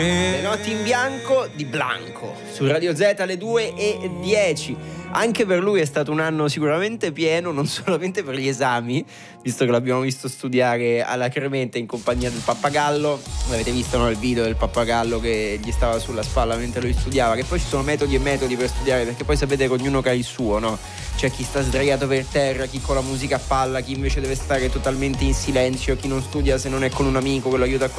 Le notti in bianco di Blanco su Radio Z alle 2:10. Anche per lui è stato un anno sicuramente pieno, non solamente per gli esami, visto che l'abbiamo visto studiare alla Cremente in compagnia del pappagallo. L'avete visto, no, il video del pappagallo che gli stava sulla spalla mentre lui studiava, che poi ci sono metodi e metodi per studiare, perché poi sapete che ognuno ha il suo, no? C'è chi sta sdraiato per terra, chi con la musica a palla, chi invece deve stare totalmente in silenzio, chi non studia se non è con un amico che lo aiuta a